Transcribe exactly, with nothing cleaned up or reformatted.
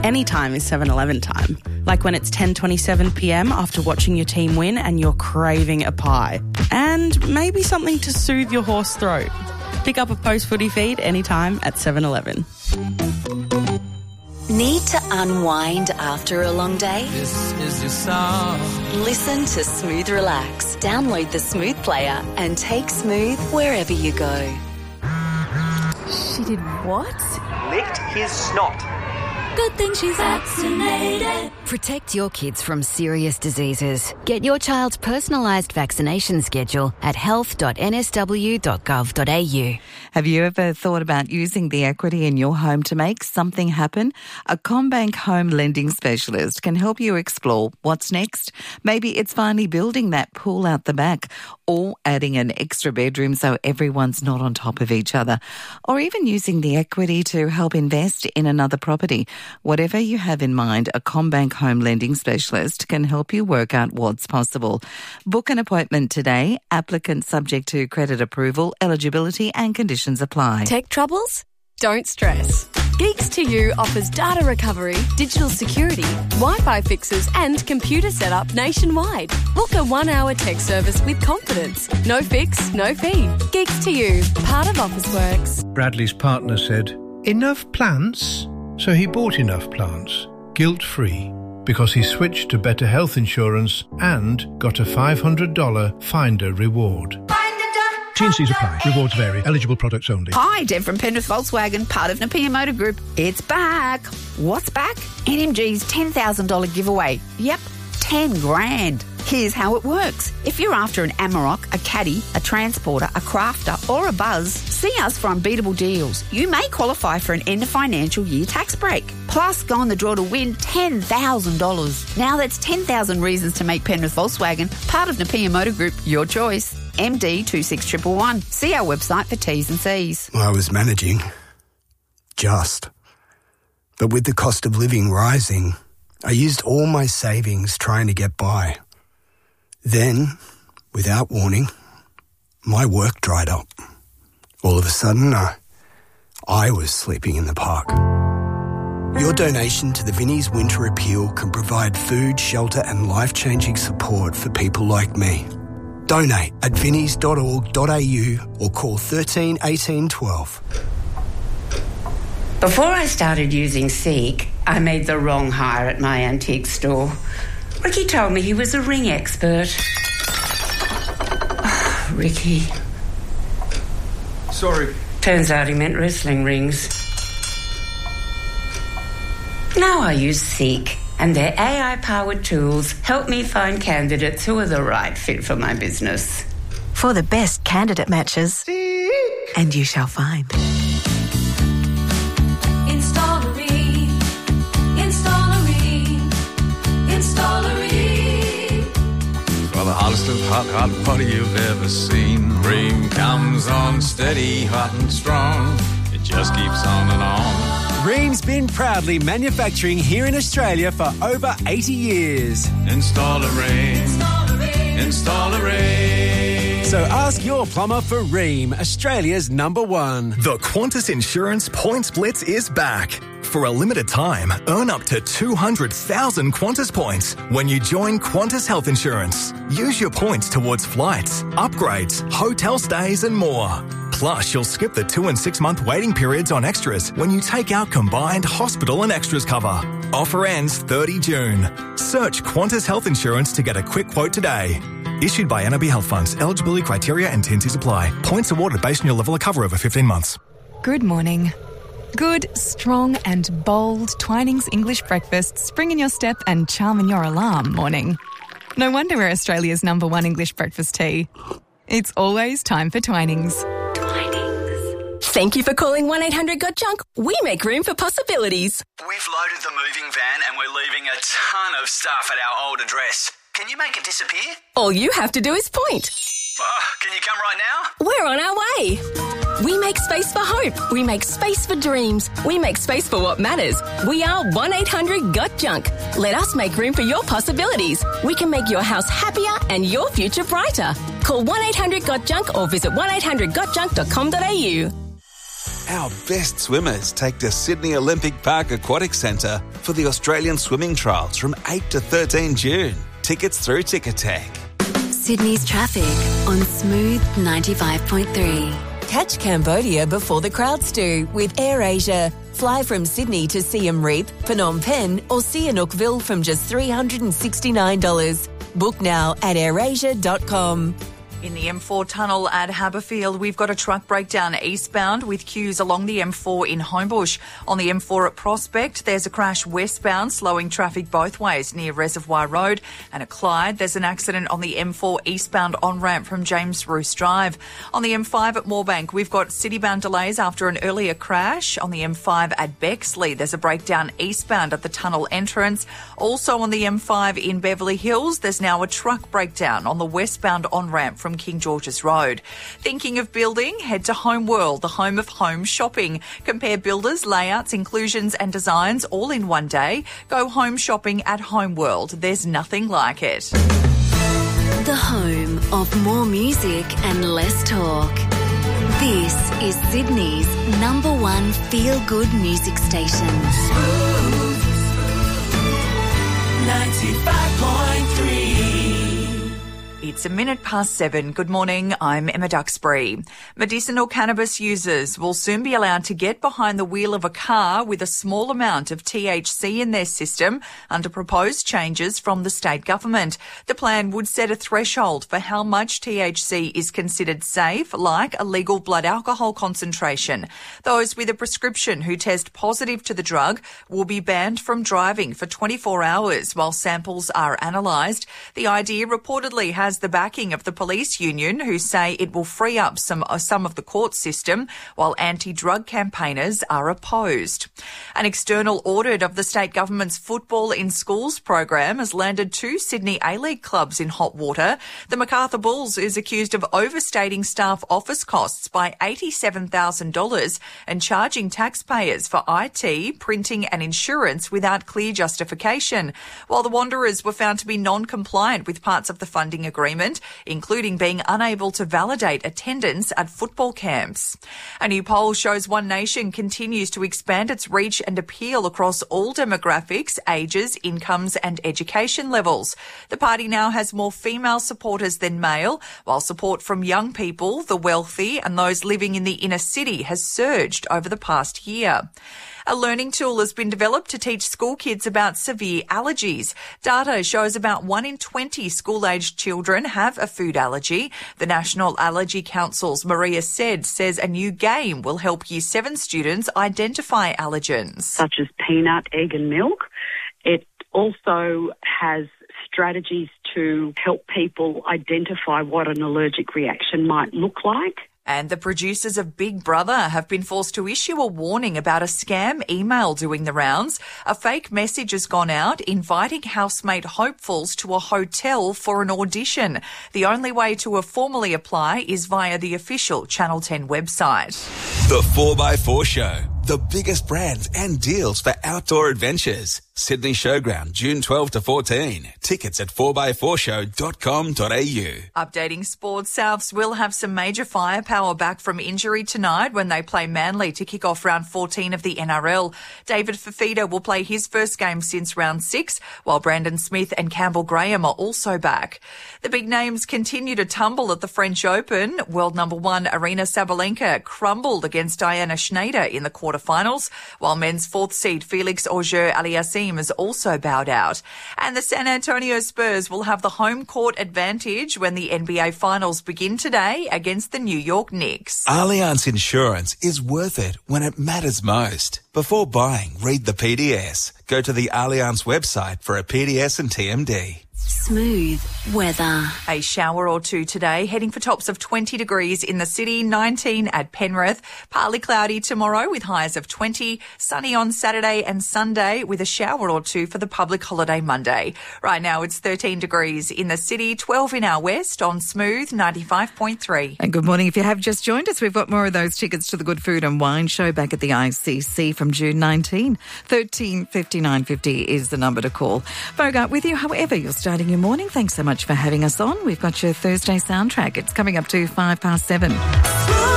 Anytime is seven eleven time. Like when it's ten twenty-seven p m after watching your team win and you're craving a pie. And maybe something to soothe your hoarse throat. Pick up a post-footy feed anytime at seven eleven. Need to unwind after a long day? This is your song. Listen to Smooth Relax. Download the Smooth player and take Smooth wherever you go. She did what? Licked his snot. Good thing she's vaccinated. Protect your kids from serious diseases. Get your child's personalised vaccination schedule at health dot n s w dot gov dot a u. Have you ever thought about using the equity in your home to make something happen? A CommBank home lending specialist can help you explore what's next. Maybe it's finally building that pool out the back or adding an extra bedroom so everyone's not on top of each other, or even using the equity to help invest in another property. Whatever you have in mind, a CommBank home lending specialist can help you work out what's possible. Book an appointment today. Applicant subject to credit approval, eligibility and conditions apply. Tech troubles? Don't stress. Geeks to You offers data recovery, digital security, Wi-Fi fixes and computer setup nationwide. Book a one-hour tech service with confidence. No fix, no fee. Geeks to You, part of Officeworks. Bradley's partner said, "Enough plants?" So he bought enough plants, guilt-free, because he switched to better health insurance and got a five hundred dollars Finder reward. T and C's apply. Rewards vary. Eligible products only. Hi, Deb from Penrith Volkswagen, part of Napier Motor Group. It's back. What's back? N M G's ten thousand dollars giveaway. Yep, ten grand. Here's how it works. If you're after an Amarok, a Caddy, a Transporter, a Crafter or a Buzz, see us for unbeatable deals. You may qualify for an end of financial year tax break. Plus, go on the draw to win ten thousand dollars. Now that's ten thousand reasons to make Penrith Volkswagen part of Napier Motor Group your choice. M D two six one one one. See our website for T's and C's. I was managing. Just. But with the cost of living rising, I used all my savings trying to get by. Then, without warning, my work dried up. All of a sudden, uh, I was sleeping in the park. Your donation to the Vinnie's Winter Appeal can provide food, shelter and life-changing support for people like me. Donate at vinnies dot org dot a u or call thirteen eighteen twelve. Before I started using Seek, I made the wrong hire at my antique store. Ricky told me he was a ring expert. Oh, Ricky. Sorry. Turns out he meant wrestling rings. Now I use Seek, and their A I-powered tools help me find candidates who are the right fit for my business. For the best candidate matches. Seek. And you shall find. Installery. Installery. Installery. For the hottest of hot, hot water you've ever seen. Ream comes on steady, hot and strong. It just keeps on and on. Ream's been proudly manufacturing here in Australia for over eighty years. Install a Ream. Install a Ream. Install a Ream. So ask your plumber for Ream, Australia's number one. The Qantas Insurance Points Blitz is back. For a limited time, earn up to two hundred thousand Qantas points when you join Qantas Health Insurance. Use your points towards flights, upgrades, hotel stays and more. Plus, you'll skip the two and six month waiting periods on extras when you take out combined hospital and extras cover. Offer ends thirtieth of June. Search Qantas Health Insurance to get a quick quote today. Issued by N A B Health Funds. Eligibility criteria and T and Cs apply. Points awarded based on your level of cover over fifteen months. Good morning. Good, strong and bold Twinings English breakfast spring in your step and charm in your alarm morning. No wonder we're Australia's number one English breakfast tea. It's always time for Twinings. Thank you for calling one eight hundred got junk. We make room for possibilities. We've loaded the moving van and we're leaving a ton of stuff at our old address. Can you make it disappear? All you have to do is point. Oh, can you come right now? We're on our way. We make space for hope. We make space for dreams. We make space for what matters. We are one eight hundred got junk. Let us make room for your possibilities. We can make your house happier and your future brighter. Call one eight hundred got junk or visit one eight hundred got junk dot com dot a u. Our best swimmers take to Sydney Olympic Park Aquatic Centre for the Australian swimming trials from eight to thirteen June. Tickets through Ticketek. Sydney's traffic on Smooth ninety-five point three. Catch Cambodia before the crowds do with AirAsia. Fly from Sydney to Siem Reap, Phnom Penh or Sihanoukville from just three hundred sixty-nine dollars. Book now at air asia dot com. In the M four tunnel at Haberfield, we've got a truck breakdown eastbound with queues along the M four in Homebush. On the M four at Prospect, there's a crash westbound, slowing traffic both ways near Reservoir Road. And at Clyde, there's an accident on the M four eastbound on-ramp from James Roos Drive. On the M five at Moorebank, we've got citybound delays after an earlier crash. On the M five at Bexley, there's a breakdown eastbound at the tunnel entrance. Also on the M five in Beverly Hills, there's now a truck breakdown on the westbound on-ramp from King George's Road. Thinking of building? Head to Homeworld, the home of home shopping. Compare builders, layouts, inclusions and designs all in one day. Go home shopping at Homeworld. There's nothing like it. The home of more music and less talk. This is Sydney's number one feel-good music station. ninety-five point three. It's a minute past seven. Good morning, I'm Emma Duxbury. Medicinal cannabis users will soon be allowed to get behind the wheel of a car with a small amount of T H C in their system under proposed changes from the state government. The plan would set a threshold for how much T H C is considered safe, like a legal blood alcohol concentration. Those with a prescription who test positive to the drug will be banned from driving for twenty-four hours while samples are analysed. The idea reportedly has the backing of the police union, who say it will free up some, uh, some of the court system, while anti-drug campaigners are opposed. An external audit of the state government's Football in Schools program has landed two Sydney A-League clubs in hot water. The Macarthur Bulls is accused of overstating staff office costs by eighty-seven thousand dollars and charging taxpayers for I T, printing and insurance without clear justification, while the Wanderers were found to be non-compliant with parts of the funding agreement, including being unable to validate attendance at football camps. A new poll shows One Nation continues to expand its reach and appeal across all demographics, ages, incomes and education levels. The party now has more female supporters than male, while support from young people, the wealthy and those living in the inner city has surged over the past year. A learning tool has been developed to teach school kids about severe allergies. Data shows about one in twenty school-aged children have a food allergy. The National Allergy Council's Maria Said says a new game will help Year seven students identify allergens. Such as peanut, egg and milk. It also has strategies to help people identify what an allergic reaction might look like. And the producers of Big Brother have been forced to issue a warning about a scam email doing the rounds. A fake message has gone out inviting housemate hopefuls to a hotel for an audition. The only way to formally apply is via the official Channel ten website. The four by four Show. The biggest brands and deals for outdoor adventures. Sydney Showground, June twelfth to fourteen. Tickets at four by four show dot com dot a u. Updating sports, Souths will have some major firepower back from injury tonight when they play Manly to kick off round fourteen of the N R L. David Fafita will play his first game since round six, while Brandon Smith and Campbell Graham are also back. The big names continue to tumble at the French Open. World number one Arina Sabalenka crumbled against Diana Schneider in the quarterfinals, while men's fourth seed Felix Auger-Aliassime has also bowed out. And the San Antonio Spurs will have the home court advantage when the N B A Finals begin today against the New York Knicks. Allianz Insurance is worth it when it matters most. Before buying, read the P D S. Go to the Allianz website for a P D S and T M D. Smooth weather. A shower or two today, heading for tops of twenty degrees in the city, nineteen at Penrith. Partly cloudy tomorrow with highs of twenty. Sunny on Saturday and Sunday with a shower or two for the public holiday Monday. Right now it's thirteen degrees in the city, twelve in our west on Smooth ninety-five point three. And good morning. If you have just joined us, we've got more of those tickets to the Good Food and Wine Show back at the I C C from June nineteenth. thirteen fifty-nine fifty is the number to call. Bogart with you, however you're starting your morning. Thanks so much for having us on. We've got your Thursday soundtrack. It's coming up to five past seven.